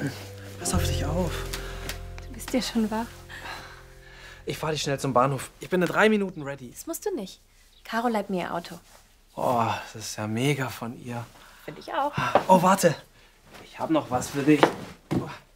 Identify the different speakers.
Speaker 1: Pass auf dich auf.
Speaker 2: Du bist ja schon wach.
Speaker 1: Ich fahr dich schnell zum Bahnhof. Ich bin in 3 Minuten ready.
Speaker 2: Das musst du nicht. Caro leiht mir ihr Auto.
Speaker 1: Oh, das ist ja mega von ihr.
Speaker 2: Finde ich auch.
Speaker 1: Oh, warte. Ich habe noch was für dich. Oh,